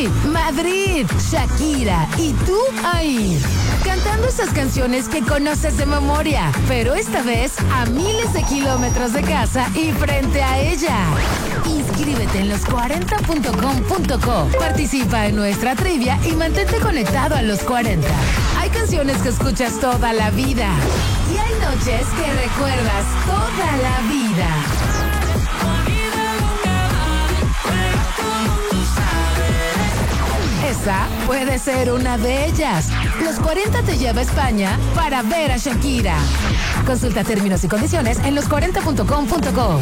Sí, Madrid, Shakira y tú ahí, cantando esas canciones que conoces de memoria, pero esta vez a miles de kilómetros de casa y frente a ella. Inscríbete en los40.com.co, participa en nuestra trivia y mantente conectado a los 40. Hay canciones que escuchas toda la vida y hay noches que recuerdas toda la vida. Esa puede ser una de ellas. Los 40 te lleva a España para ver a Shakira. Consulta términos y condiciones en los40.com.co.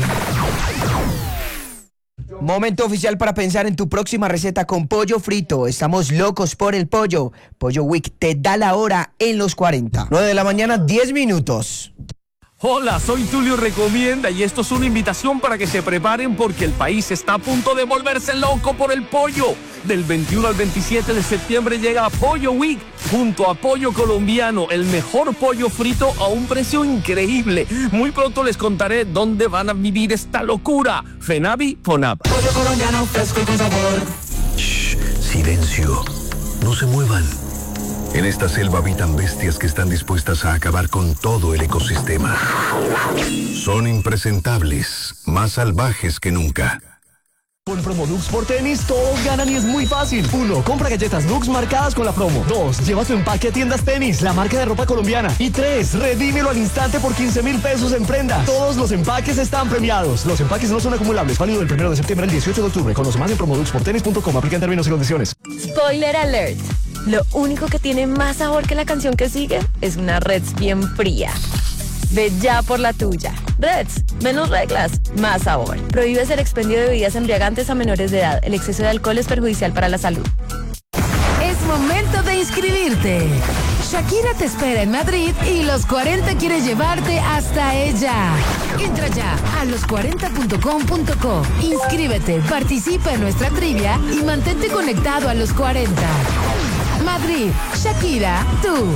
Momento oficial para pensar en tu próxima receta con pollo frito. Estamos locos por el pollo. Pollo Week te da la hora en los 40. 9 de la mañana, 10 minutos. Hola, soy Tulio Recomienda y esto es una invitación para que se preparen porque el país está a punto de volverse loco por el pollo. Del 21 al 27 de septiembre llega Pollo Week junto a Pollo Colombiano, el mejor pollo frito a un precio increíble. Muy pronto les contaré dónde van a vivir esta locura. Fenavi, Fonab. Pollo colombiano fresco y con sabor. Shh, silencio. No se muevan. En esta selva habitan bestias que están dispuestas a acabar con todo el ecosistema. Son impresentables, más salvajes que nunca. Con Promodux por tenis todos ganan y es muy fácil. 1. Compra galletas Nux marcadas con la promo. 2. Lleva tu empaque a Tiendas Tenis, la marca de ropa colombiana. Y 3. Redímelo al instante por 15,000 pesos en prenda. Todos los empaques están premiados. Los empaques no son acumulables. Válido del 1 de septiembre al 18 de octubre. Conoce más en promoduxportenis.com. Aplican términos y condiciones. Spoiler alert. Lo único que tiene más sabor que la canción que sigue es una Reds bien fría. Ve ya por la tuya. Reds, menos reglas, más sabor. Prohíbes el expendio de bebidas embriagantes a menores de edad. El exceso de alcohol es perjudicial para la salud. Es momento de inscribirte. Shakira te espera en Madrid y los 40 quiere llevarte hasta ella. Entra ya a los40.com.co. Inscríbete, participa en nuestra trivia y mantente conectado a los 40. Madrid, Shakira, tú.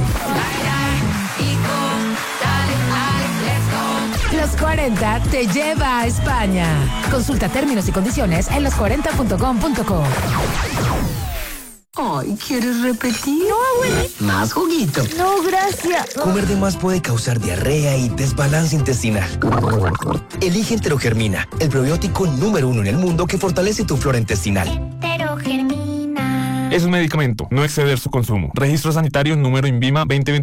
Los 40 te lleva a España. Consulta términos y condiciones en los40.com.co. Ay, ¿quieres repetir? No, abuelita. Más juguito. No, gracias. Comer de más puede causar diarrea y desbalance intestinal. Elige Enterogermina, el probiótico número 1 en el mundo que fortalece tu flora intestinal. Enterogermina. Es un medicamento, no exceder su consumo. Registro sanitario número INVIMA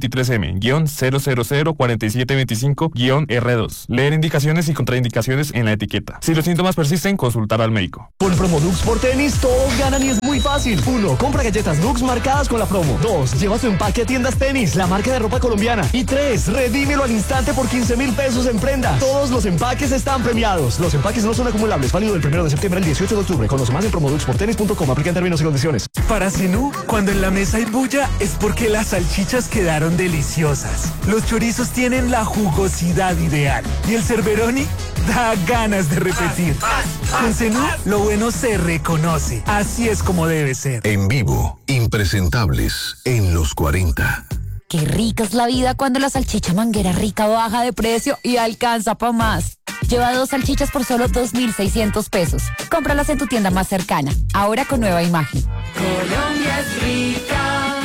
2023M-0004725-R2. Leer indicaciones y contraindicaciones en la etiqueta. Si los síntomas persisten, consultar al médico. Con Promodux por tenis todos ganan y es muy fácil. 1. Compra galletas Nux marcadas con la promo. 2. Lleva tu empaque a Tiendas Tenis, la marca de ropa colombiana. Y 3. Redímelo al instante por 15,000 pesos en prenda. Todos los empaques están premiados. Los empaques no son acumulables. Válido del 1 de septiembre al 18 de octubre. Conoce más en promoduxportenis.com. Aplican términos y condiciones. Para Zenú, cuando en la mesa hay bulla, es porque las salchichas quedaron deliciosas. Los chorizos tienen la jugosidad ideal. Y el Cerberoni da ganas de repetir. Con Zenú, lo bueno se reconoce. Así es como debe ser. En vivo, impresentables en los 40. Qué rica es la vida cuando la salchicha Manguera Rica baja de precio y alcanza pa' más. Lleva 2 salchichas por solo 2,600 pesos. Cómpralas en tu tienda más cercana, ahora con nueva imagen. Colombia es rica.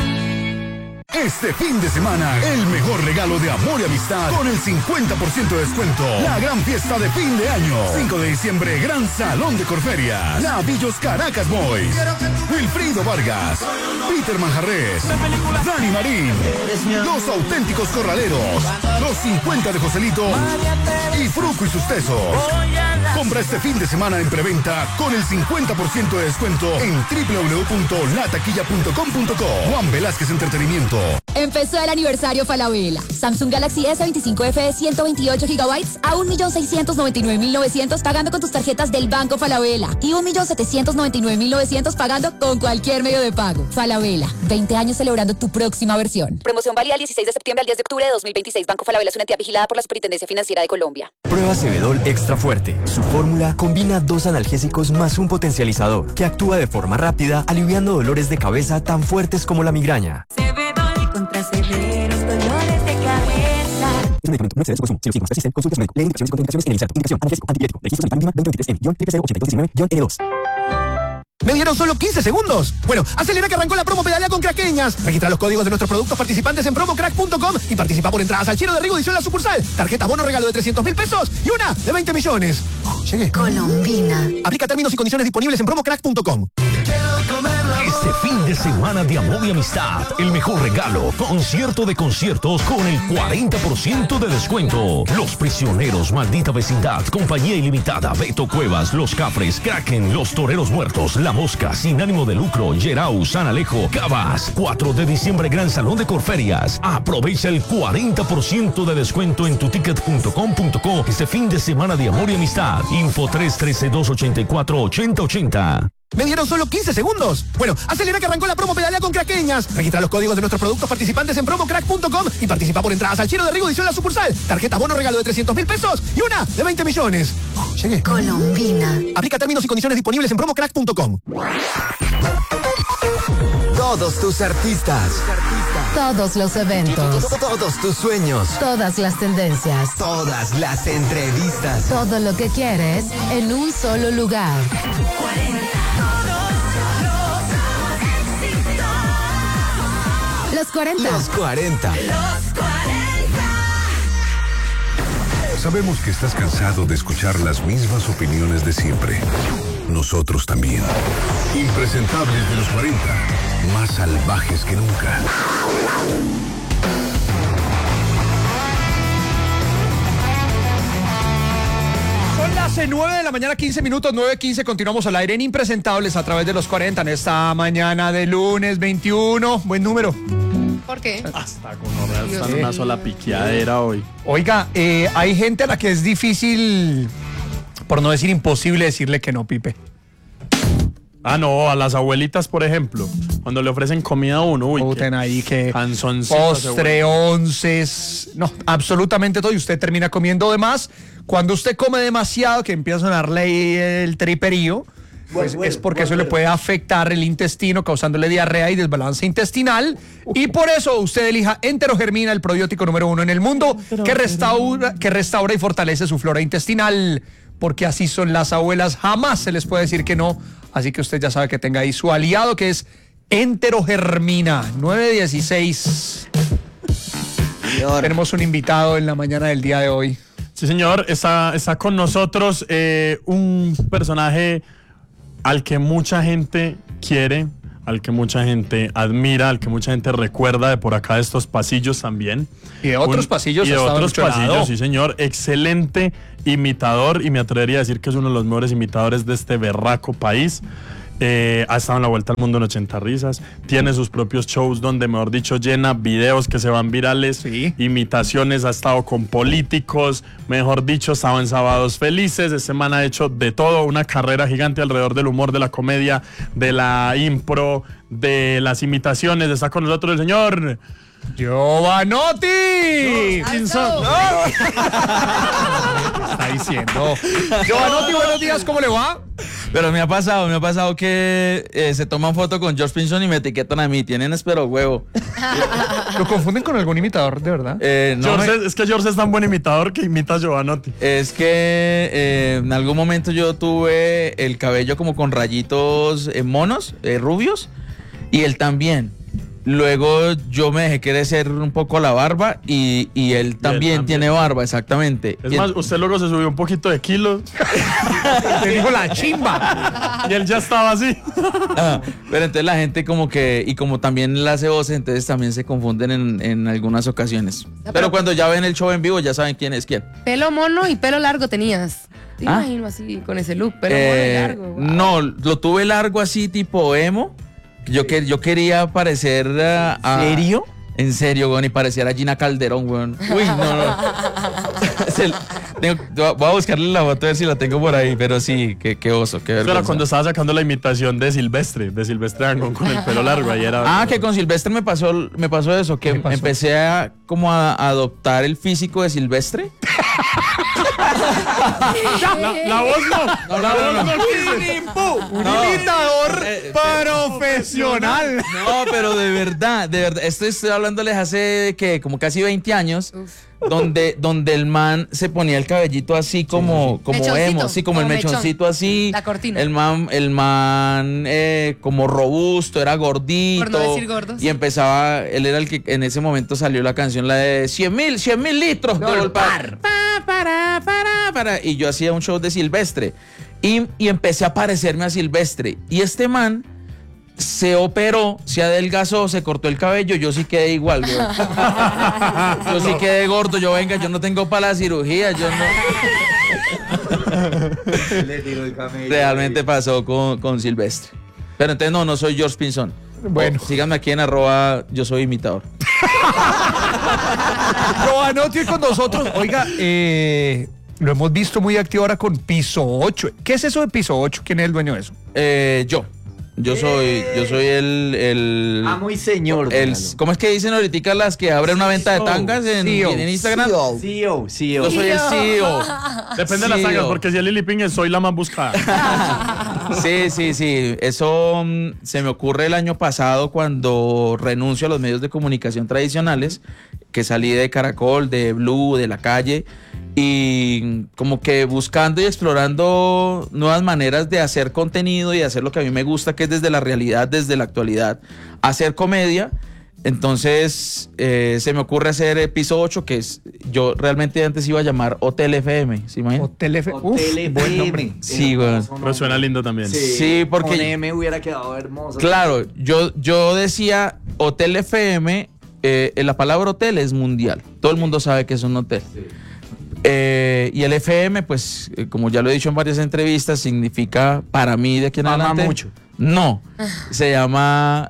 Este fin de semana, el mejor regalo de amor y amistad con el 50% de descuento. La gran fiesta de fin de año. 5 de diciembre, Gran Salón de Corferias. Navillos Caracas Boys. Wilfrido Vargas. Peter Manjarres. Dani Marín. Los Auténticos Corraleros. Los 50 de Joselito. Y Fruco y sus tesos. Compra este fin de semana en preventa con el 50% de descuento en www.lataquilla.com.co. Juan Velázquez Entretenimiento. Empezó el aniversario Falabella. Samsung Galaxy S25 FE 128 GB a 1.699.900 pagando con tus tarjetas del Banco Falabella y 1.799.900 pagando con cualquier medio de pago. Falabella, 20 años celebrando tu próxima versión. Promoción válida del 16 de septiembre al 10 de octubre de 2026. Banco Falabella es una entidad vigilada por la Superintendencia Financiera de Colombia. Prueba Cebedol Extra Fuerte. Su fórmula combina 2 analgésicos más un potencializador que actúa de forma rápida, aliviando dolores de cabeza tan fuertes como la migraña. Cebedol contra severos dolores de cabeza. Es un medicamento, no excede su consumo. Si los síntomas persisten, consulte a su médico. Lee indicaciones y contraindicaciones en el inserto. Indicación, analgésico, antibiótico. Registro sanitario 2023M-TPC8269-N2. Me dieron solo 15 segundos. Bueno, acelera que arrancó la promo Pedalea con Craqueñas. Registra los códigos de nuestros productos participantes en promocrack.com y participa por entradas al Chino de Rigo Edición La Sucursal. Tarjetas bono regalo de 300.000 pesos y una de 20 millones. Llegué. Colombina. Aplica términos y condiciones disponibles en promocrack.com. Este fin de semana de amor y amistad, el mejor regalo, concierto de conciertos con el 40% de descuento. Los Prisioneros, Maldita Vecindad, Compañía Ilimitada, Beto Cuevas, Los Cafres, Kraken, Los Toreros Muertos, La Mosca, Sin Ánimo de Lucro, Yerau, San Alejo, Cabas. 4 de diciembre, Gran Salón de Corferias. Aprovecha el 40% de descuento en tuticket.com.co este fin de semana de amor y amistad. Info 313-284-8080. Me dieron solo 15 segundos. Bueno, acelera que arrancó la promo Pedalea con Craqueñas. Registra los códigos de nuestros productos participantes en promocrack.com y participa por entradas al Chino de Rigo Edición La Sucursal. Tarjetas bono regalo de 300.000 pesos y una de 20 millones. Llegué. Colombina. Aplica términos y condiciones disponibles en promocrack.com. Todos tus artistas. Todos los eventos. Todos tus sueños. Todas las tendencias. Todas las entrevistas. Todo lo que quieres en un solo lugar. Los 40. Los 40. Sabemos que estás cansado de escuchar las mismas opiniones de siempre. Nosotros también. Impresentables de los 40. Más salvajes que nunca. Son las 9 de la mañana, 15 minutos, 9:15. Continuamos al aire en Impresentables a través de los 40 en esta mañana de lunes 21. Buen número. ¿Por qué? Hasta con está en una sola piqueadera hoy. Oiga, hay gente a la que es difícil, por no decir imposible, decirle que no, Pipe. Ah, no, a las abuelitas, por ejemplo, cuando le ofrecen comida a uno, uy, ahí que canzoncitos, postre, onces, no, absolutamente todo, y usted termina comiendo de más. Cuando usted come demasiado, que empieza a sonarle ahí el triperío, pues es porque eso le puede afectar el intestino, causándole diarrea y desbalance intestinal. Y por eso usted elija Enterogermina, el probiótico número 1 en el mundo, que restaura y fortalece su flora intestinal. Porque así son las abuelas, jamás se les puede decir que no. Así que usted ya sabe que tenga ahí su aliado, que es Enterogermina. 9:16. Tenemos un invitado en la mañana del día de hoy. Sí, señor, está con nosotros un personaje al que mucha gente quiere, al que mucha gente admira, al que mucha gente recuerda de por acá de estos pasillos también. Y de otros pasillos. Y de otros pasillos, sí, señor. Excelente imitador, y me atrevería a decir que es uno de los mejores imitadores de este berraco país. Ha estado en la Vuelta al Mundo en 80 risas, tiene sus propios shows donde, mejor dicho, llena videos que se van virales, imitaciones, ha estado con políticos, mejor dicho, ha estado en Sábados Felices. Este man ha hecho de todo, una carrera gigante alrededor del humor, de la comedia, de la impro, de las imitaciones. Está con nosotros el señor Giovanotti. Está diciendo Giovanotti, buenos días, ¿cómo le va? Pero me ha pasado que se toman foto con George Pinson y me etiquetan a mí. Tienen espero huevo. ¿Lo confunden con algún imitador, de verdad? No, es que George es tan buen imitador que imita a Giovanotti. Es que en algún momento yo tuve el cabello como con rayitos monos, rubios, y él también. Luego yo me dejé crecer un poco la barba y él también tiene barba, exactamente. Es más, usted luego se subió un poquito de kilos. Te dijo la chimba. Y él ya estaba así. Pero entonces la gente como que, y como también él hace voces, entonces también se confunden en algunas ocasiones. Pero cuando ya ven el show en vivo ya saben quién es quién. Pelo mono y pelo largo tenías. Te imagino así, con ese look, pelo mono y largo. Wow. No, lo tuve largo así tipo emo. Yo quería parecer a... ¿Serio? En serio, weón, y pareciera Gina Calderón, weón. Uy, no. Voy a buscarle la foto a ver si la tengo por ahí, pero sí, qué oso, qué vergüenza. Pero cuando estaba sacando la imitación de Silvestre Dangond con el pelo largo, ahí era... que con Silvestre me pasó eso, que empecé a adoptar el físico de Silvestre. La voz no. Un imitador Profesional. No, pero de verdad, estoy hablándoles hace que como casi 20 años. Donde el man se ponía el cabellito así como emo, sí, como el mechoncito así. La cortina. El man como robusto, era gordito. Por no decir gordos. Y empezaba, él era el que en ese momento salió la canción, la de 100.000 litros de Volpar. Y yo hacía un show de Silvestre. Y empecé a parecerme a Silvestre. Y este man se operó, se adelgazó, se cortó el cabello, yo sí quedé igual, güey. Yo sí quedé gordo, yo no tengo para la cirugía, yo no. Le tiró el camello. Realmente pasó con Silvestre. Pero entonces no soy George Pinzón. Bueno. Síganme aquí en @ yo soy imitador. Jovanotti con nosotros. Oiga, lo hemos visto muy activo ahora con Piso 8. ¿Qué es eso de Piso 8? ¿Quién es el dueño de eso? Yo soy el amo y señor. ¿Cómo es que dicen ahorita las que abren una venta de tangas en Instagram? CEO. Yo soy el CEO. Depende de las tangas, porque si es Lili Ping, soy la más buscada. Sí. Eso se me ocurre el año pasado cuando renuncio a los medios de comunicación tradicionales, que salí de Caracol, de Blue, de La Calle, y como que buscando y explorando nuevas maneras de hacer contenido y de hacer lo que a mí me gusta, que es desde la realidad, desde la actualidad, hacer comedia. Entonces se me ocurre hacer Piso 8, que es, yo realmente antes iba a llamar Hotel FM, ¿se imaginan? Hotel FM. Buen nombre. Sí, güey. Pero suena lindo también. Sí, porque con M hubiera quedado hermoso. Claro, yo decía Hotel FM, la palabra hotel es mundial. Todo el mundo sabe que es un hotel. Sí. Y el FM, pues, como ya lo he dicho en varias entrevistas, significa, para mí de aquí en adelante, mucho. No, se llama,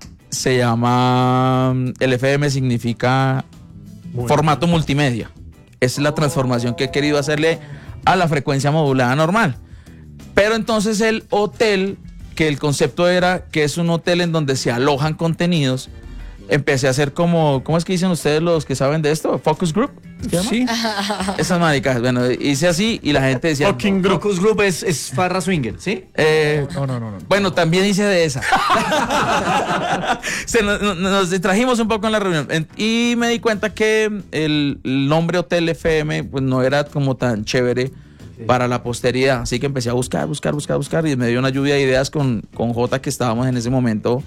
el FM significa formato multimedia. Esa es la transformación que he querido hacerle a la frecuencia modulada normal. Pero entonces el hotel, que el concepto era que es un hotel en donde se alojan contenidos, empecé a hacer ¿cómo es que dicen ustedes los que saben de esto? Focus Group. Sí. Esas maricas. Bueno, hice así y la gente decía... Focus Group es farra swinger, ¿sí? No. Bueno, también hice de esa. Nos distrajimos un poco en la reunión y me di cuenta que el nombre Hotel FM pues no era como tan chévere para la posteridad. Así que empecé a buscar y me dio una lluvia de ideas con Jota, que estábamos en ese momento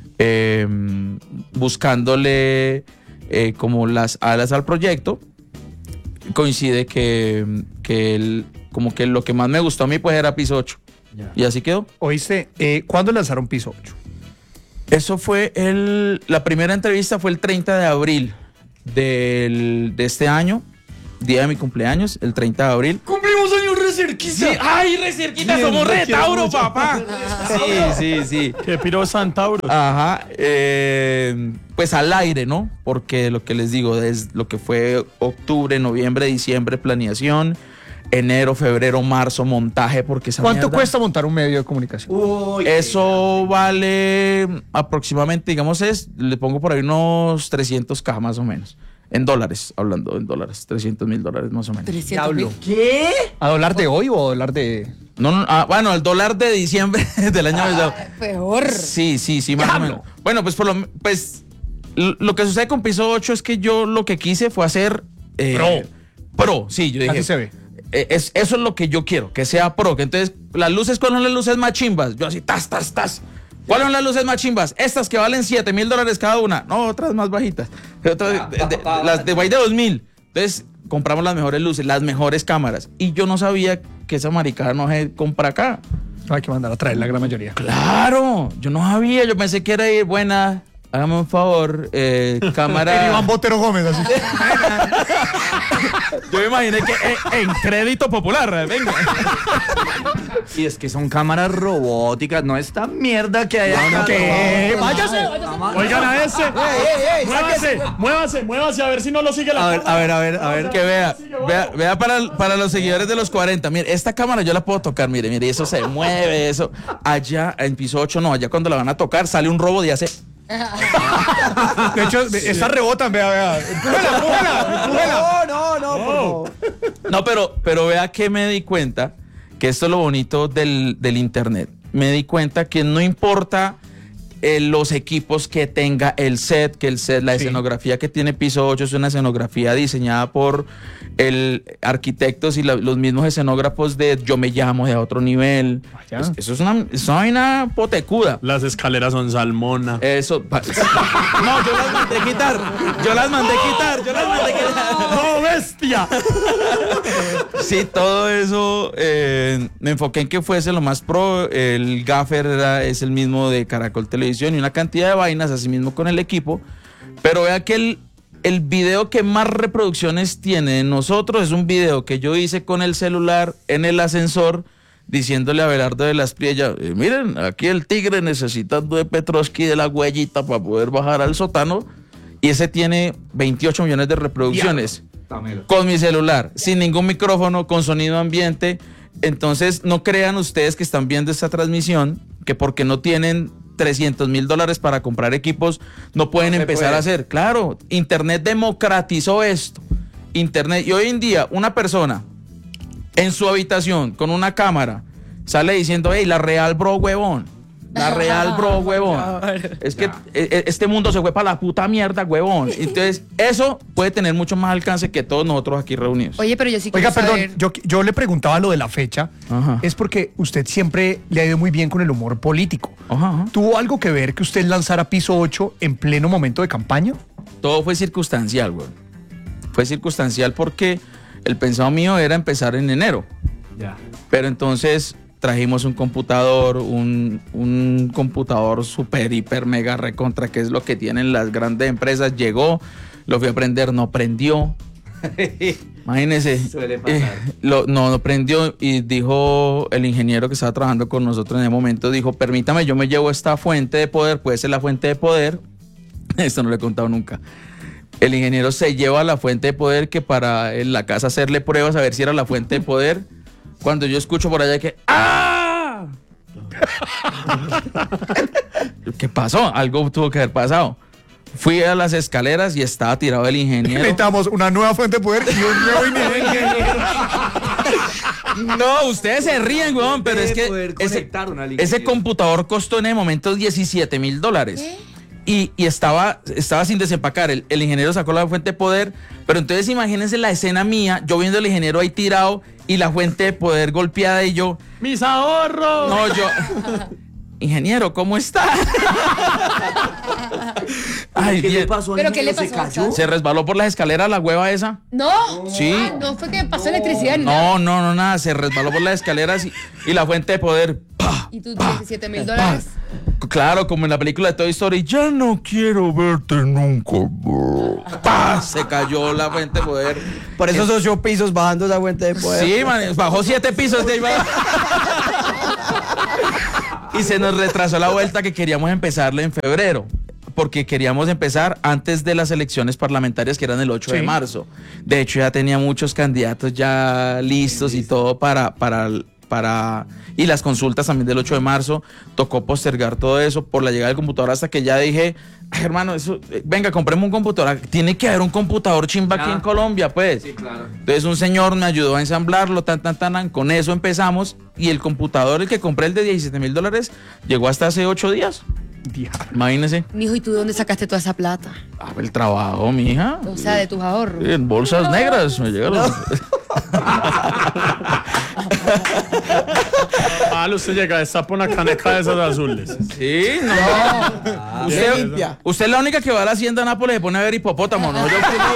buscándole como las alas al proyecto. Coincide que como que lo que más me gustó a mí pues era Piso 8. Ya. Y así quedó. Oíste, ¿cuándo lanzaron Piso 8? Eso fue la primera entrevista fue el 30 de abril de este año, día de mi cumpleaños, el 30 de abril. ¡Cumplimos años re cerquita! Sí, ¡ay, re cerquita! ¡Somos re Tauro, papá! Sí. Que piro San Tauro. Ajá. Pues al aire, ¿no? Porque lo que les digo, es lo que fue octubre, noviembre, diciembre, planeación, enero, febrero, marzo, montaje, porque esa ¿Cuánto mierda, cuesta montar un medio de comunicación? eso vale aproximadamente, digamos, le pongo por ahí unos 300K más o menos. En dólares, hablando en dólares, $300,000 más o menos. $300,000. ¿Qué? ¿A dólar de hoy o a dólar de...? No, bueno, el dólar de diciembre del año pasado. Peor. Sí, más o menos. Bueno, pues lo que sucede con Piso 8 es que yo lo que quise fue hacer pro, sí, yo dije. Así se ve. Eso es lo que yo quiero, que sea pro. Que entonces, ¿cuáles son las luces más chimbas? Yo así, tas. ¿Cuáles son las luces más chimbas? Estas que valen $7,000 cada una. No, otras más bajitas. Las de Guay de 2,000. Entonces, compramos las mejores luces, las mejores cámaras. Y yo no sabía que esa maricada no se compra acá. Hay que mandar a traer la gran mayoría. Claro, yo no sabía. Yo pensé que era ir buena. Hágame un favor, cámara. Iván Botero Gómez, así. Yo me imaginé que en crédito popular, venga. Y es que son cámaras robóticas, no esta mierda que hay acá. ¿Qué? Váyase. Oigan a ese. Muévase, a ver si no lo sigue la cámara. A ver, que vea para los seguidores de los 40. Mire, esta cámara yo la puedo tocar, mire, eso se mueve, eso. Allá en Piso 8 no, allá cuando la van a tocar sale un robot y hace... De hecho, estas rebotan, vea. Empújala. No, por favor. No, pero vea que me di cuenta que esto es lo bonito del internet. me di cuenta que no importa los equipos que tenga el set, la escenografía que tiene Piso 8 es una escenografía diseñada por arquitectos y los mismos escenógrafos de Yo Me Llamo, de A Otro Nivel. Eso es una vaina potecuda. Las escaleras son salmona. Eso. No, yo las mandé quitar. ¡No, bestia! Sí, todo eso me enfoqué en que fuese lo más pro. El gaffer es el mismo de Caracol Televisión y una cantidad de vainas, así mismo con el equipo. Pero vea que el video que más reproducciones tiene de nosotros es un video que yo hice con el celular en el ascensor, diciéndole a Abelardo de las Priellas, miren, aquí el tigre necesitando de Petrovsky de la huellita para poder bajar al sótano. Y ese tiene 28 millones de reproducciones. Con mi celular, sin ningún micrófono, con sonido ambiente. Entonces, no crean ustedes que están viendo esta transmisión, que porque no tienen $300,000 para comprar equipos, no pueden empezar a hacer. Claro, Internet democratizó esto. Internet, y hoy en día, una persona en su habitación con una cámara sale diciendo, hey, la real, bro, huevón. La real, bro, huevón. Es que este mundo se fue para la puta mierda, huevón. Entonces, eso puede tener mucho más alcance que todos nosotros aquí reunidos. Oye, pero yo sí Oiga, quiero perdón, yo le preguntaba lo de la fecha. Ajá. Es porque usted siempre le ha ido muy bien con el humor político. Ajá. ¿Tuvo algo que ver que usted lanzara Piso 8 en pleno momento de campaña? Todo fue circunstancial, güey. Fue circunstancial porque el pensado mío era empezar en enero. Ya. Pero entonces trajimos un computador, un computador super, hiper, mega recontra, que es lo que tienen las grandes empresas. Llegó, lo fui a prender, no prendió. Imagínese. Suele pasar. No prendió y dijo el ingeniero que estaba trabajando con nosotros en ese momento, dijo, permítame, yo me llevo esta fuente de poder, puede ser la fuente de poder. Esto no lo he contado nunca. El ingeniero se lleva la fuente de poder que para en la casa hacerle pruebas a ver si era la fuente de poder. Cuando yo escucho por allá que ¡ah! ¿Qué pasó? Algo tuvo que haber pasado. Fui a las escaleras y estaba tirado el ingeniero. Necesitamos una nueva fuente de poder y un nuevo ingeniero. No, ustedes se ríen, weón, pero es que ese computador costó en el momento $17,000. Y estaba sin desempacar. El ingeniero sacó la fuente de poder, pero entonces imagínense la escena mía, yo viendo al ingeniero ahí tirado y la fuente de poder golpeada y yo, ¡mis ahorros! No, yo, ingeniero, ¿cómo está? Ay, ¿Qué le pasó al ¿Pero qué le ingeniero? pasó? ¿Se cayó? Se resbaló por las escaleras la hueva esa. No. Sí. Ay, no fue que pasó electricidad. ni nada. No, nada, se resbaló por las escaleras y la fuente de poder, ¡pah! ¿Y tus $17,000? Claro, como en la película de Toy Story, ya no quiero verte nunca. ¡Pah! Se cayó la fuente de poder. Por eso esos 8 pisos bajando esa fuente de poder. Sí, man, bajó 7 pisos de ahí. Y se nos retrasó la vuelta que queríamos empezarle en febrero, porque queríamos empezar antes de las elecciones parlamentarias que eran el 8 de marzo. De hecho, ya tenía muchos candidatos ya listos y todo para y las consultas también del 8 de marzo. Tocó postergar todo eso por la llegada del computador hasta que ya dije, ay, hermano, venga, compremos un computador. Tiene que haber un computador chimba aquí en Colombia, pues. Sí, claro. Entonces un señor me ayudó a ensamblarlo, con eso empezamos. Y el computador, el que compré, el de $17,000, llegó hasta hace 8 días. Imagínese. Mijo, ¿y tú de dónde sacaste toda esa plata? El trabajo, mija. O sea, de tus ahorros. Sí, en bolsas negras me llegaron. Usted llega, destapa una caneca de esas azules. Sí, no. Usted es la única que va a la hacienda de Nápoles y se pone a ver hipopótamo, ¿no? Yo estoy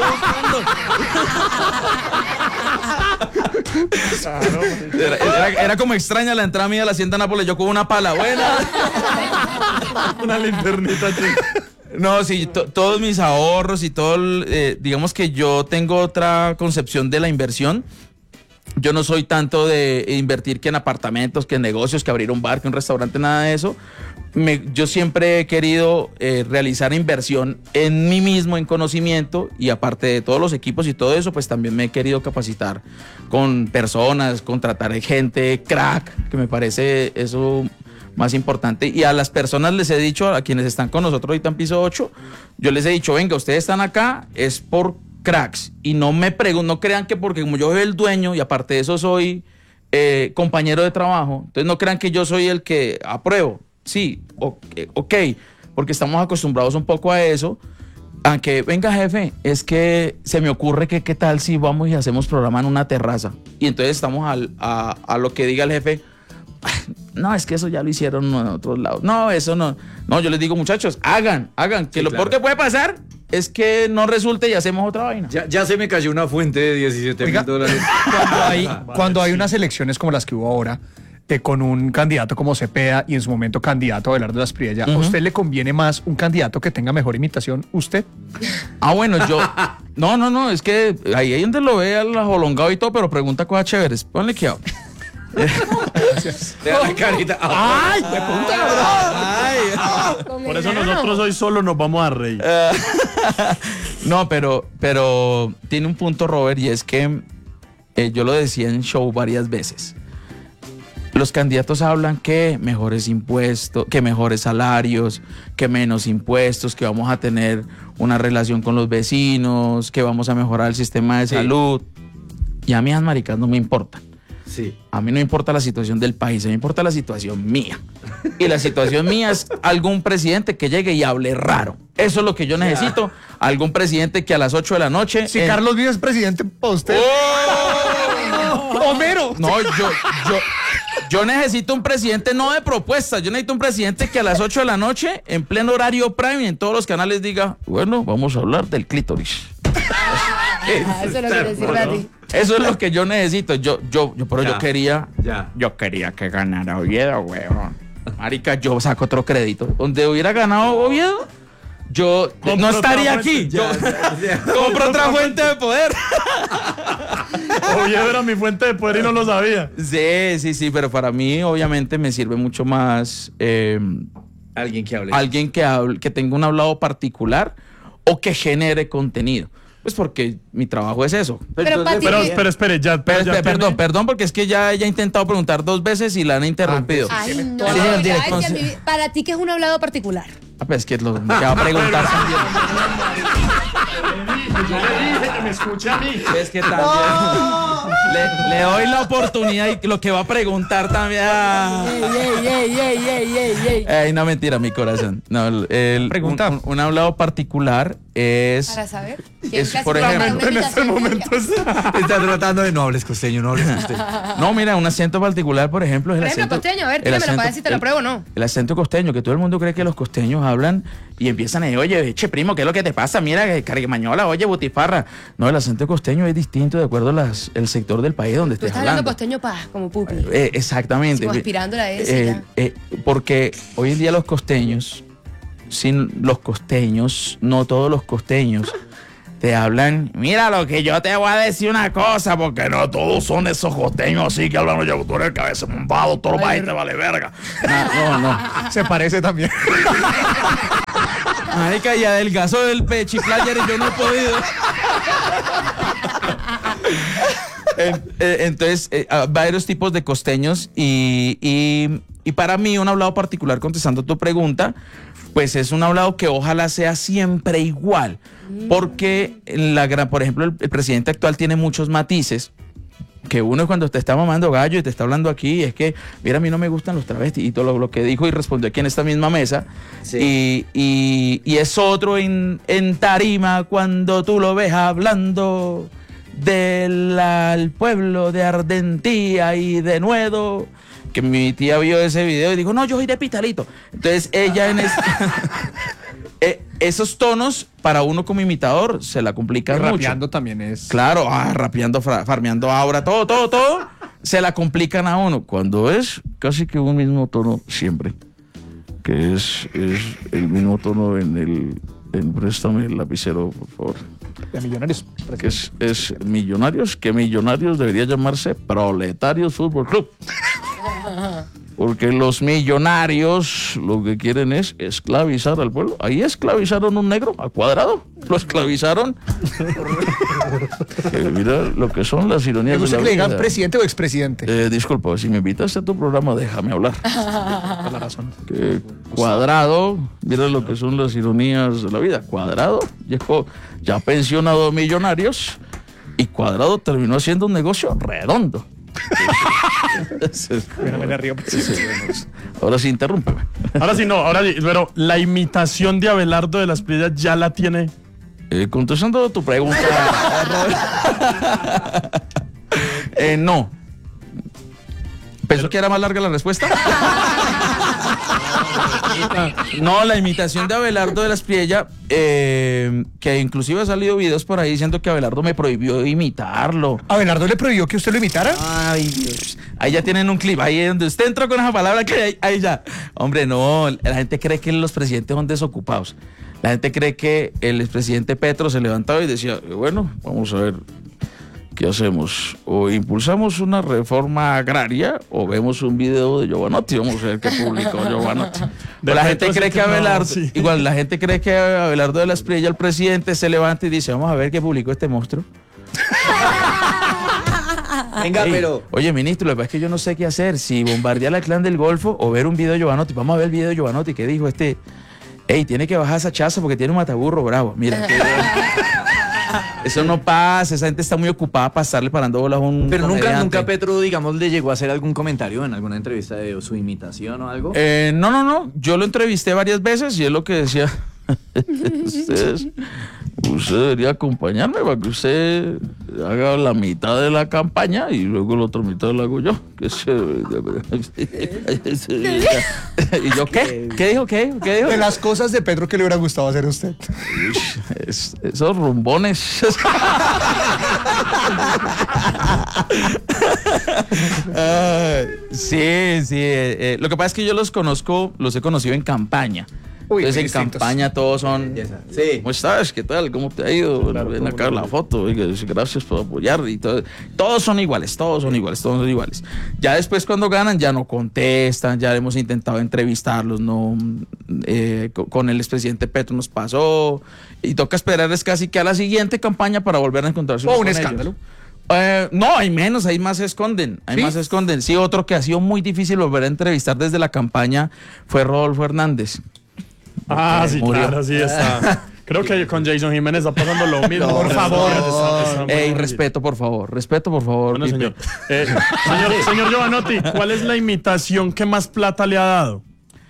buscando. Era como extraña la entrada mía a la hacienda de Nápoles, yo con una pala buena. Una linternita chica. No, sí, todos mis ahorros y todo, digamos que yo tengo otra concepción de la inversión. Yo no soy tanto de invertir que en apartamentos, que en negocios, que abrir un bar, que un restaurante, nada de eso. Yo siempre he querido realizar inversión en mí mismo, en conocimiento, y aparte de todos los equipos y todo eso, pues también me he querido capacitar con personas, contratar gente, crack, que me parece eso más importante. Y a las personas les he dicho, a quienes están con nosotros ahorita en Piso 8, yo les he dicho, venga, ustedes están acá, es por cracks, y no crean que porque como yo soy el dueño y aparte de eso soy compañero de trabajo. Entonces no crean que yo soy el que apruebo. Sí, ok, porque estamos acostumbrados un poco a eso. Aunque, venga jefe, es que se me ocurre que qué tal si vamos y hacemos programa en una terraza. Y entonces estamos a lo que diga el jefe. No, es que eso ya lo hicieron en otros lados. No, eso no. No, yo les digo, muchachos, hagan. Que sí, lo peor que puede pasar es que no resulte y hacemos otra vaina. Ya se me cayó una fuente de $17,000. Cuando hay unas elecciones como las que hubo ahora, con un candidato como Cepeda y en su momento candidato Abelardo Aspriella, ¿a usted le conviene más un candidato que tenga mejor imitación? ¿Usted? Bueno, yo... No, es que ahí es donde lo ve al ajolongado y todo, pero pregunta cosas chéveres. Ponle que habla. La carita. ¡Ay! ¡Me Por eso nosotros hoy solo nos vamos a reír. No, pero tiene un punto, Robert, y es que yo lo decía en show varias veces. Los candidatos hablan que mejores impuestos, que mejores salarios, que menos impuestos, que vamos a tener una relación con los vecinos, que vamos a mejorar el sistema de salud. Y a mí las maricas no me importan. Sí. A mí no me importa la situación del país, a mí me importa la situación mía. Y la situación mía es algún presidente que llegue y hable raro. Eso es lo que yo necesito. Algún presidente que a las 8 de la noche... Si Carlos Vives es presidente, para usted. ¡Homero! No, yo necesito un presidente no de propuestas. Yo necesito un presidente que a las 8 de la noche, en pleno horario prime, en todos los canales diga, bueno, vamos a hablar del clítoris. Eso es lo que decir a ti. Eso es lo que yo necesito. Yo quería que ganara Oviedo, weón. Marica, yo saco otro crédito. Donde hubiera ganado Oviedo, yo no estaría aquí. Yo compro otra fuente de poder. Oviedo era mi fuente de poder y no lo sabía. Sí, pero para mí obviamente me sirve mucho más alguien que hable. Alguien que tenga un hablado particular o que genere contenido. Pues porque mi trabajo es eso. Pero espere, Perdón, porque es que ya he intentado preguntar 2 veces y la han interrumpido. Ay, no. Para ti, ¿qué es un hablado particular? Pues que es lo que va a preguntar también. Que me escuche a mí. Es que también le doy la oportunidad y lo que va a preguntar también. No, mentira, mi corazón. No, pregunta. Un hablado particular es... Para saber. Es, por ejemplo, en este momento está tratando de no hables costeño. No, mira, un acento particular, por ejemplo, es el acento costeño. A ver, dígamelo para ver si te lo pruebo o no. El acento costeño, que todo el mundo cree que los costeños hablan y empiezan a decir, oye, che, primo, ¿qué es lo que te pasa? Mira, carimañola, oye, butifarra. No, el acento costeño es distinto de acuerdo al sector del país donde estés hablando. Tú estás hablando costeño como pupi. Exactamente. Como aspirándola a eso. Porque hoy en día no todos los costeños te hablan, mira lo que yo te voy a decir una cosa, porque no todos son esos costeños así que hablan, oye, tú eres el cabeza bombado, todo el país te vale verga. No. Se parece también. Marica, y adelgazó del pechiplayer y yo no he podido. Entonces, varios tipos de costeños y para mí un hablado particular, contestando tu pregunta, pues es un hablado que ojalá sea siempre igual, porque por ejemplo, el presidente actual tiene muchos matices, que uno es cuando te está mamando gallo y te está hablando aquí, es que, mira, a mí no me gustan los travestis, y todo lo que dijo y respondió aquí en esta misma mesa, sí. y es otro en tarima cuando tú lo ves hablando del pueblo de Ardentía y de Nuedo, que mi tía vio ese video y dijo, no, yo soy de Pitalito. Entonces ella esos tonos para uno como imitador se la complican mucho. Rapeando también es... Claro, rapeando, farmeando ahora, todo se la complican a uno. Cuando es casi que un mismo tono siempre, que es el mismo tono préstame el lapicero, por favor. De Millonarios. Que es Millonarios, que Millonarios debería llamarse Proletarios Fútbol Club. Porque los millonarios lo que quieren es esclavizar al pueblo. Ahí esclavizaron un negro a Cuadrado. Lo esclavizaron. Mira lo que son las ironías de la vida. ¿Le digan presidente o expresidente? Disculpa, si me invitas a tu programa, déjame hablar. Por la razón. Que Cuadrado, mira lo que son las ironías de la vida. Cuadrado llegó ya pensionado Millonarios y Cuadrado terminó haciendo un negocio redondo. Me río. Ahora sí, interrúmpeme. Ahora sí, pero la imitación de Abelardo de las Piedras ya la tiene. Contestando tu pregunta, no. ¿Pensó que era más larga la respuesta? No, la imitación de Abelardo de las Priella, que inclusive ha salido videos por ahí diciendo que Abelardo me prohibió imitarlo. ¿Abelardo le prohibió que usted lo imitara? Ay, Dios. Ahí ya tienen un clip, ahí donde usted entró con esa palabra que ahí ya. Hombre, no, la gente cree que los presidentes son desocupados. La gente cree que el expresidente Petro se levantaba y decía, bueno, vamos a ver, ¿qué hacemos? O impulsamos una reforma agraria o vemos un video de Giovanotti, vamos a ver qué publicó Giovanotti. La gente cree que Abelardo, igual la gente cree que Abelardo de las Priella, el presidente, se levanta y dice, vamos a ver qué publicó este monstruo. Venga, pero... Oye, ministro, lo que pasa es que yo no sé qué hacer, si bombardear al Clan del Golfo o ver un video de Giovanotti. Vamos a ver el video de Giovanotti que dijo Ey, tiene que bajar esa chaza porque tiene un mataburro bravo. Mira. Eso no pasa, esa gente está muy ocupada para estarle parando bolas a un Pero comediante. nunca Petro, digamos, le llegó a hacer algún comentario en alguna entrevista de su imitación o algo. No. Yo lo entrevisté varias veces y es lo que decía. Usted debería acompañarme para que usted haga la mitad de la campaña y luego la otra mitad la hago yo. ¿Y yo qué? ¿Qué dijo? ¿Qué dijo? De las cosas de Petro que le hubiera gustado hacer a usted. Esos rumbones. Sí. Lo que pasa es que yo los he conocido en campaña. Entonces en campaña todos son, sí. ¿Cómo estás? ¿Qué tal? ¿Cómo te ha ido? Claro, ven acá la foto, gracias por apoyar y todo. Todos son iguales. Ya después cuando ganan ya no contestan, ya hemos intentado entrevistarlos, no, con el expresidente Petro nos pasó y toca esperar es casi que a la siguiente campaña para volver a encontrarse un escándalo. No, hay menos, hay más se esconden. Sí, otro que ha sido muy difícil volver a entrevistar desde la campaña fue Rodolfo Hernández. Sí, murió. Claro, sí está. Creo que con Jason Jiménez está pasando lo mismo. No, por favor. Respeto, por favor. Bueno, señor. Señor Giovanotti, ¿cuál es la imitación que más plata le ha dado?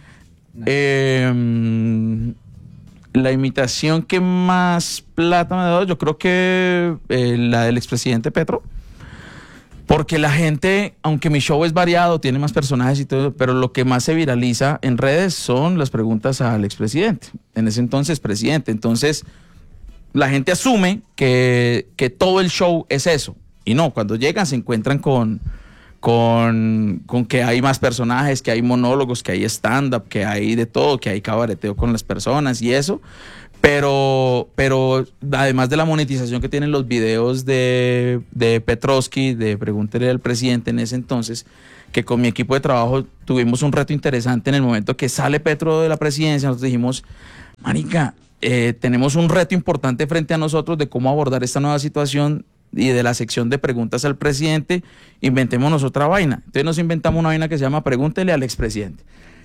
La imitación que más plata me ha dado, yo creo que la del expresidente Petro. Porque la gente, aunque mi show es variado, tiene más personajes y todo, pero lo que más se viraliza en redes son las preguntas al expresidente. En ese entonces, presidente. Entonces, la gente asume que todo el show es eso. Y no, cuando llegan se encuentran con que hay más personajes, que hay monólogos, que hay stand-up, que hay de todo, que hay cabareteo con las personas y eso. Pero además de la monetización que tienen los videos de Petrovsky, de Pregúntele al Presidente en ese entonces, que con mi equipo de trabajo tuvimos un reto interesante en el momento que sale Petro de la presidencia. Nosotros dijimos, marica, tenemos un reto importante frente a nosotros de cómo abordar esta nueva situación y de la sección de preguntas al presidente, inventémonos otra vaina. Entonces nos inventamos una vaina que se llama Pregúntele al expresidente.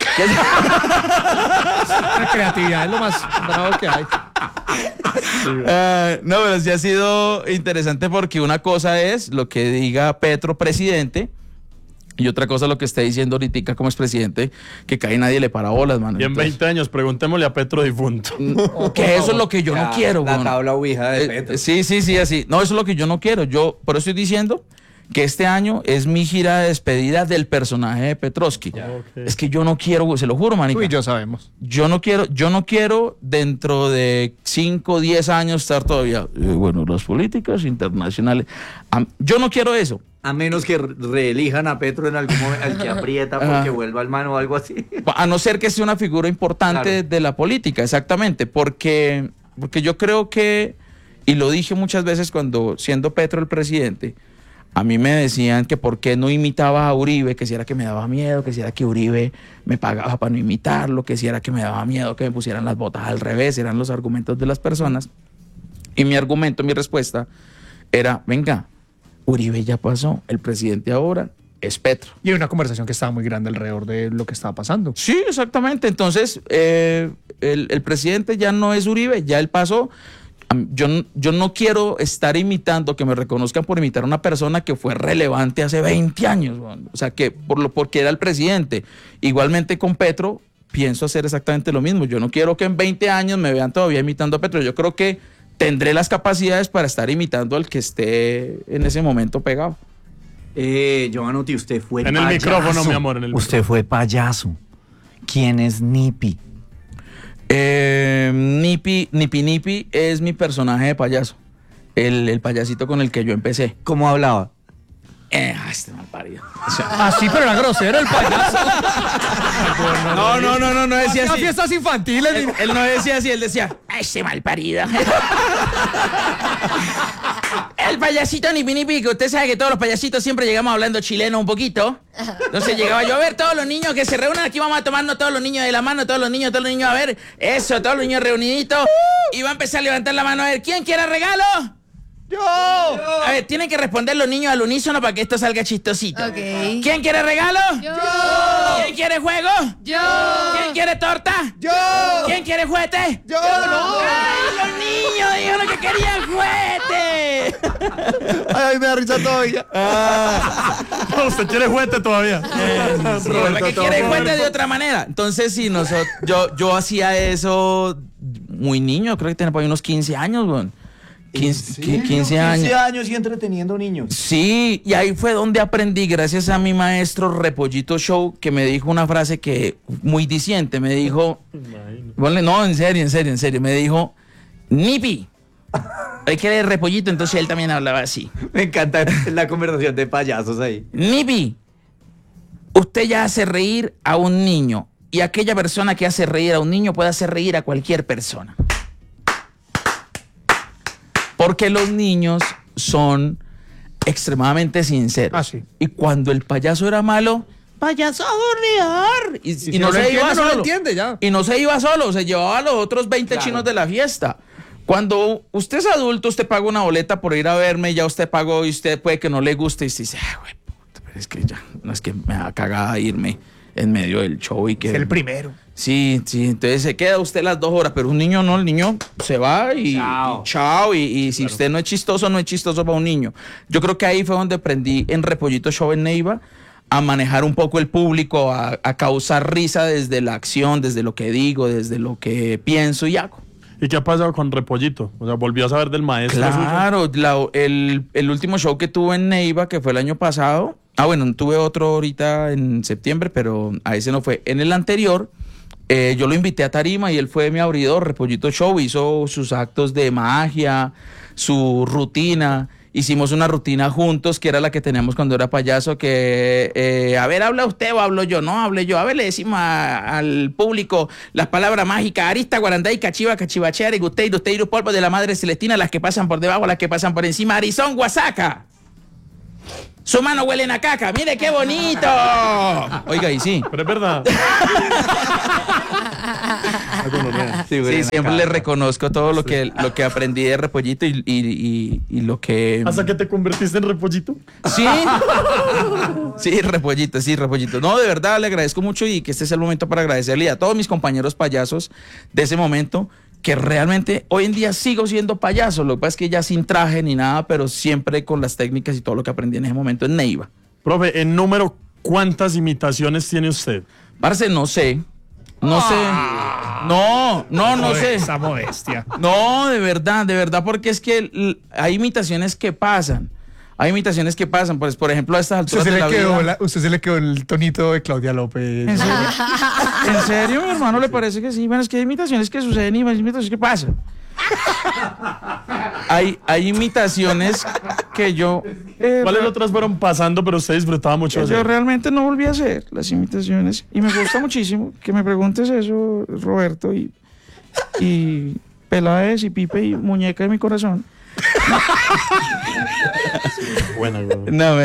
La creatividad es lo más bravo que hay. No, pero sí ha sido interesante porque una cosa es lo que diga Petro presidente y otra cosa lo que está diciendo ahorita como expresidente, que casi nadie le para bolas, mano. Y en 20 años preguntémosle a Petro difunto. Que eso es lo que yo no quiero. La tabla ouija de Petro. Sí, así. No, eso es lo que yo no quiero. Yo por eso estoy diciendo que este año es mi gira de despedida del personaje de Petrovsky. Okay. Es que yo no quiero, se lo juro, manica. Tú y yo sabemos. Yo no quiero dentro de 5 o 10 años estar todavía, las políticas internacionales. Yo no quiero eso. A menos que reelijan a Petro en algún momento, al que aprieta porque vuelva al mano o algo así. A no ser que sea una figura importante de la política, exactamente. Porque yo creo que, y lo dije muchas veces cuando siendo Petro el presidente, a mí me decían que por qué no imitaba a Uribe, que si era que me daba miedo, que si era que Uribe me pagaba para no imitarlo, que si era que me daba miedo que me pusieran las botas al revés, eran los argumentos de las personas. Y mi respuesta era, venga, Uribe ya pasó, el presidente ahora es Petro. Y hay una conversación que estaba muy grande alrededor de lo que estaba pasando. Sí, exactamente. Entonces, el presidente ya no es Uribe, ya él pasó. Yo no quiero estar imitando, que me reconozcan por imitar a una persona que fue relevante hace 20 años, o sea, que porque era el presidente. Igualmente con Petro, pienso hacer exactamente lo mismo. Yo no quiero que en 20 años me vean todavía imitando a Petro. Yo creo que tendré las capacidades para estar imitando al que esté en ese momento pegado. Giovanotti, usted fue en payaso. El micrófono, mi amor, en el Usted fue payaso. ¿Quién es Nipi? Nipi es mi personaje de payaso. El payasito con el que yo empecé. ¿Cómo hablaba? Este mal parido. Así, pero era grosero el payaso. No decía así. Fiestas infantiles. Él no decía así, él decía, ese mal parido. El payasito Nipi, que usted sabe que todos los payasitos siempre llegamos hablando chileno un poquito. Entonces llegaba yo a ver todos los niños que se reúnen aquí, vamos a tomarnos todos los niños de la mano, todos los niños, a ver, eso, todos los niños reuniditos. Y va a empezar a levantar la mano a ver, ¿quién quiere regalo? ¡Yo! A ver, tienen que responder los niños al unísono para que esto salga chistosito. Ok. ¿Quién quiere regalo? Yo. ¿Quién quiere juego? Yo. ¿Quién quiere torta? ¡Yo! ¿Quién quiere juguete? ¡Yo! ¡No! ¡Ay, los niños dijeron que querían juguete! Ay, me da risa todavía. No, usted quiere juguete todavía. Sí, que quiere juguete de otra manera. Entonces, sí, yo hacía eso muy niño, creo que tenía por ahí unos 15 años, güey. 15 años. 15 años y entreteniendo niños. Sí, y ahí fue donde aprendí, gracias a mi maestro Repollito Show, que me dijo una frase que muy diciente, me dijo, no, en serio, me dijo, Nipi, hay que leer Repollito, entonces él también hablaba así. Me encanta la conversación de payasos ahí. Nipi, usted ya hace reír a un niño, y aquella persona que hace reír a un niño puede hacer reír a cualquier persona. Porque los niños son extremadamente sinceros. Ah, sí. Y cuando el payaso era malo, payaso a gorrear. Y si no se iba solo. No lo entiende ya. Y no se iba solo, se llevaba a los otros 20 Claro. chinos de la fiesta. Cuando usted es adulto, usted paga una boleta por ir a verme, ya usted pagó y usted puede que no le guste y usted dice, güey, puta, pero es que ya, no es que me da cagada irme en medio del show y que... Es el primero. Sí, entonces se queda usted las 2 horas, pero un niño no, el niño se va y chao, y si usted no es chistoso para un niño. Yo creo que ahí fue donde aprendí en Repollito Show en Neiva a manejar un poco el público, a causar risa desde la acción, desde lo que digo, desde lo que pienso y hago. ¿Y qué ha pasado con Repollito? O sea, ¿volvió a saber del maestro Claro, el último show que tuve en Neiva, que fue el año pasado, tuve otro ahorita en septiembre, pero a ese no fue. En el anterior... yo lo invité a tarima y él fue mi abridor. Repollito Show hizo sus actos de magia, su rutina. Hicimos una rutina juntos, que era la que teníamos cuando era payaso, que, a ver, ¿habla usted o hablo yo? No, hable yo. A ver, le decimos al público las palabras mágicas: arista, guaranday, cachiva, cachivachea, rigustey, dusteiru, polvo de la madre celestina, las que pasan por debajo, las que pasan por encima. Arizón, guasaca. Su mano huele a caca. ¡Mire qué bonito! Oiga, y sí. Pero es verdad. Sí, siempre le reconozco todo lo que aprendí de Repollito y lo que... ¿Hasta que te convertiste en Repollito? Sí. Sí, Repollito. No, de verdad, le agradezco mucho y que este es el momento para agradecerle a todos mis compañeros payasos de ese momento, que realmente hoy en día sigo siendo payaso. Lo que pasa es que ya sin traje ni nada, pero siempre con las técnicas y todo lo que aprendí en ese momento en Neiva. Profe, en número, ¿cuántas imitaciones tiene usted? Parce, no sé. No sé. No sé. Esa modestia. No, de verdad, porque es que hay imitaciones que pasan. Pues, por ejemplo, a estas alturas de la vida. Usted se le quedó el tonito de Claudia López. ¿En serio? ¿En serio, mi hermano? ¿Le parece que sí? Bueno, es que hay imitaciones que suceden y hay imitaciones que pasan. Hay imitaciones que yo... ¿Cuáles otras fueron pasando, pero usted disfrutaba mucho de yo hacer? realmente no volví a hacer las imitaciones. Y me gusta muchísimo que me preguntes eso, Roberto, y Peláez, y Pipe, y Muñeca de mi corazón. Buena, No,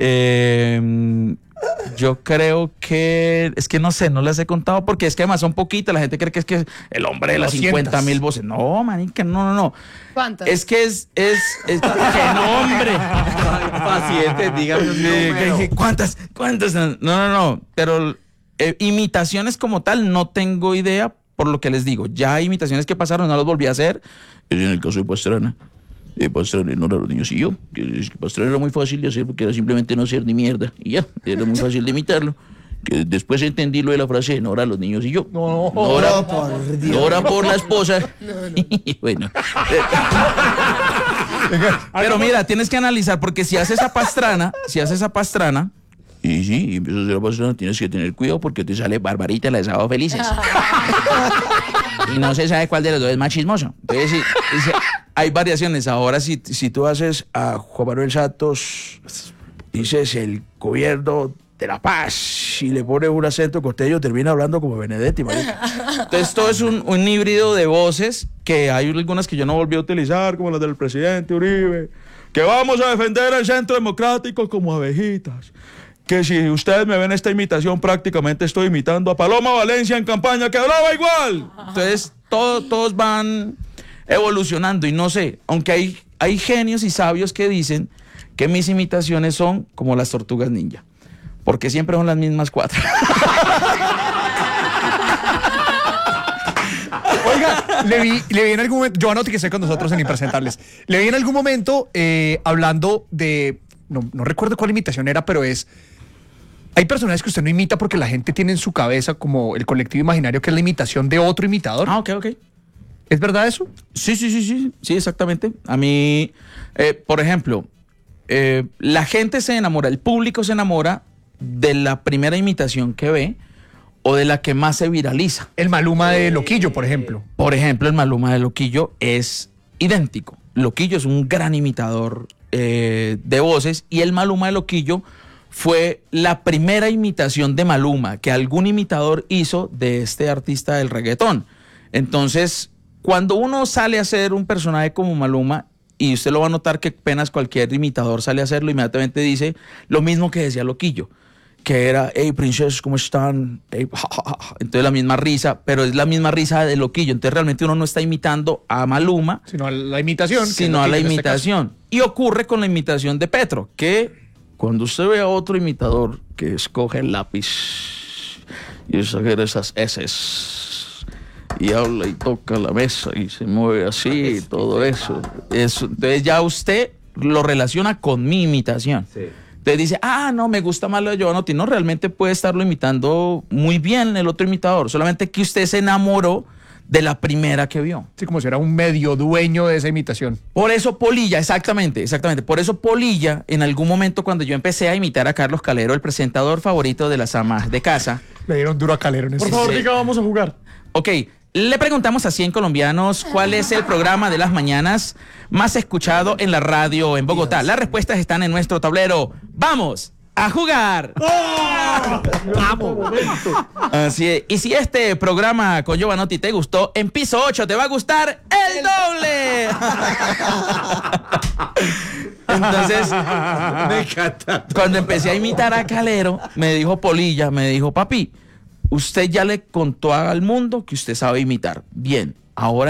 yo creo que... Es que no sé, no les he contado porque es que además son poquitas. La gente cree que es que el hombre de las 50,000 voces. No, manica, no. ¿Cuántas? Es que es que no, hombre. Paciente, dígame un número. ¿Cuántas? No. Pero imitaciones como tal no tengo idea, por lo que les digo, ya hay imitaciones que pasaron, no las volví a hacer. En el caso de Pastrana. Pastrana no era los niños y yo. Que Pastrana era muy fácil de hacer porque era simplemente no hacer ni mierda. Y ya, era muy fácil de imitarlo. Que después entendí lo de la frase, no era los niños y yo. No era por la esposa. Y bueno. Pero mira, tienes que analizar, porque si haces a Pastrana, y sí, y empiezas a hacer a Pastrana, tienes que tener cuidado porque te sale Barbarita, la de Sábado Felices. Y no se sabe cuál de los dos es más chismoso. Entonces, sí, hay variaciones. Ahora, si tú haces a Juan Manuel Santos, dices el gobierno de la paz y le pones un acento costeño, termina hablando como Benedetti, marica. Entonces todo es un híbrido de voces, que hay algunas que yo no volví a utilizar, como las del presidente Uribe, que vamos a defender el centro democrático como abejitas, que si ustedes me ven esta imitación, prácticamente estoy imitando a Paloma Valencia en campaña, que hablaba igual. Entonces todos van evolucionando, y no sé, aunque hay genios y sabios que dicen que mis imitaciones son como las tortugas ninja, porque siempre son las mismas 4. Oiga, le vi en algún momento, yo anoté que esté con nosotros en Impresentables, le vi en algún momento hablando de, no recuerdo cuál imitación era, pero hay personajes que usted no imita porque la gente tiene en su cabeza como el colectivo imaginario que es la imitación de otro imitador. Ah, ok. ¿Es verdad eso? Sí, exactamente. A mí, por ejemplo, la gente se enamora, el público se enamora de la primera imitación que ve o de la que más se viraliza. El Maluma de Loquillo, por ejemplo. Por ejemplo, el Maluma de Loquillo es idéntico. Loquillo es un gran imitador de voces, y el Maluma de Loquillo fue la primera imitación de Maluma que algún imitador hizo de este artista del reggaetón. Entonces, cuando uno sale a hacer un personaje como Maluma, y usted lo va a notar que apenas cualquier imitador sale a hacerlo, inmediatamente dice lo mismo que decía Loquillo, que era, hey, princesas, ¿cómo están? Hey, ja, ja, ja. Entonces la misma risa, pero es la misma risa de Loquillo. Entonces realmente uno no está imitando a Maluma, sino a la imitación. Sino a la imitación. Y ocurre con la imitación de Petro, que cuando usted ve a otro imitador que escoge el lápiz y exagera esas eses y habla y toca la mesa y se mueve así y todo eso, entonces ya usted lo relaciona con mi imitación. Sí. Entonces dice, no, me gusta más lo de Giovanotti. No, realmente puede estarlo imitando muy bien el otro imitador, solamente que usted se enamoró de la primera que vio. Sí, como si era un medio dueño de esa imitación. Por eso Polilla, exactamente. Por eso Polilla, en algún momento cuando yo empecé a imitar a Carlos Calero, el presentador favorito de las amas de casa. Le dieron duro a Calero en ese. Por favor, diga, vamos a jugar. Ok, le preguntamos a 100 colombianos cuál es el programa de las mañanas más escuchado en la radio en Bogotá. Las respuestas están en nuestro tablero. ¡Vamos a jugar! ¡Vamos! Así es. Y si este programa con Giovanotti te gustó, en piso 8 te va a gustar el doble. Entonces, cuando empecé a imitar a Calero, me dijo Polilla, papi, usted ya le contó al mundo que usted sabe imitar. Bien, ahora